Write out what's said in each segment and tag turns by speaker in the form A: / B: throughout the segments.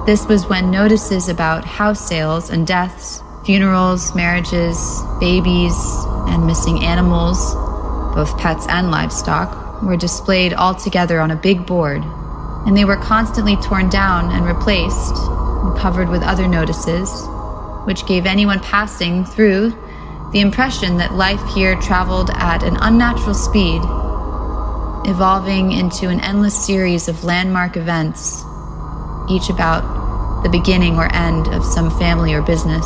A: This was when notices about house sales and deaths, funerals, marriages, babies, and missing animals, both pets and livestock, were displayed all together on a big board, and they were constantly torn down and replaced and covered with other notices, which gave anyone passing through the impression that life here traveled at an unnatural speed, evolving into an endless series of landmark events, each about the beginning or end of some family or business.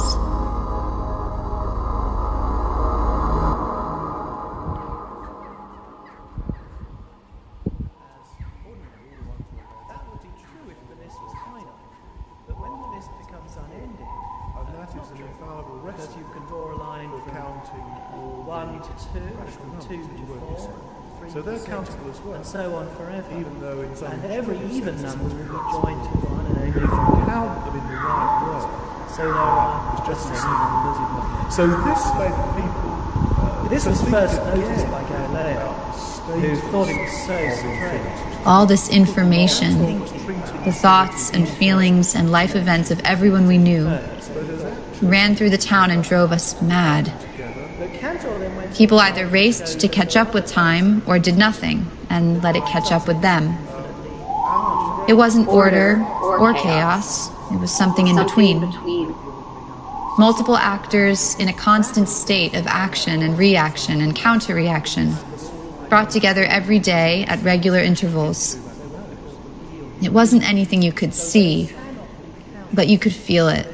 B: So they're countable as well.
C: And so on forever.
B: Even though in some
C: and every even number will be joined to one, and
B: if you count them in the right way.
C: So there are
B: just as many numbers. So this made people.
C: This was first noticed by Galileo, who thought it was so strange.
A: All this information, the thoughts and feelings and life events of everyone we knew, ran through the town and drove us mad. People either raced to catch up with time or did nothing and let it catch up with them. It wasn't order or chaos. It was something in between. Multiple actors in a constant state of action and reaction and counter-reaction, brought together every day at regular intervals. It wasn't anything you could see, but you could feel it.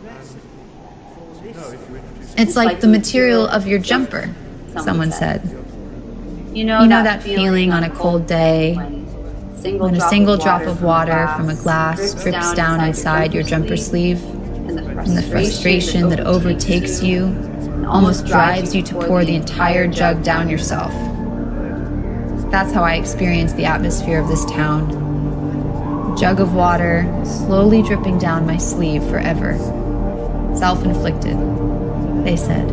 A: It's like the material of your jumper, someone said. You know that feeling on a cold day when a single drop of water from a glass drips down inside your jumper sleeve, and the frustration that overtakes you almost drives you to pour the entire jug down yourself. That's how I experienced the atmosphere of this town. A jug of water slowly dripping down my sleeve forever. Self-inflicted, they said.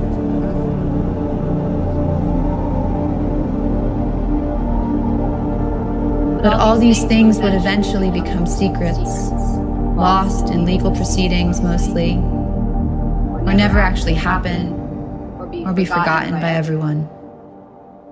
A: But all these things would eventually become secrets, lost in legal proceedings mostly, or never actually happen, or be forgotten by everyone.